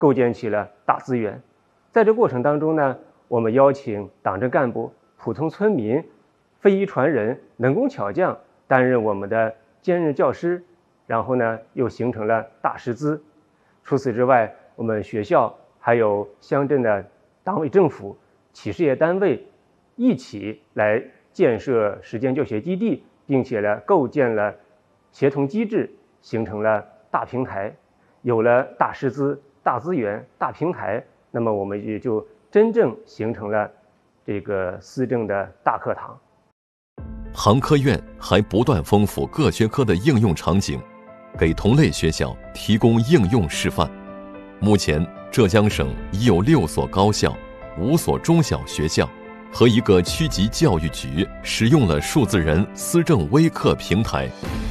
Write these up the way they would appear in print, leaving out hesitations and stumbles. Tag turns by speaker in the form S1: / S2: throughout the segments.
S1: 构建起了大资源。在这过程当中呢，我们邀请党政干部、普通村民、非遗传人、能工巧匠担任我们的兼任教师，然后呢，又形成了大师资。除此之外，我们学校还有乡镇的党委政府、企事业单位一起来建设实践教学基地，并且呢，构建了协同机制，形成了大平台。有了大师资、大资源、大平台，那么我们也就真正形成了这个思政的大课堂。
S2: 杭科院还不断丰富各学科的应用场景，给同类学校提供应用示范。目前，浙江省已有6所高校、5所中小学校和1个区级教育局使用了数字人思政微课平台。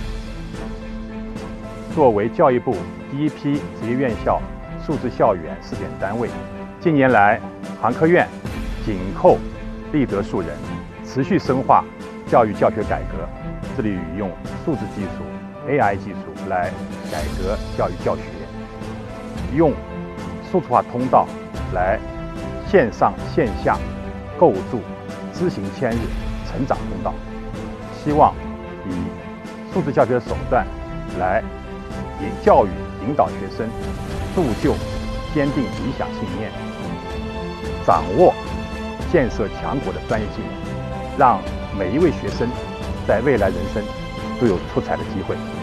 S3: 作为教育部第一批职业院校数字校园试点单位，近年来，杭科院紧扣立德树人，持续深化教育教学改革，致力于用数字技术、AI 技术来改革教育教学，用数字化通道来线上线下构筑知行千日成长通道，希望以数字教学手段来以教育引导学生铸就坚定理想信念，掌握建设强国的专业技能，让每一位学生在未来人生都有出彩的机会。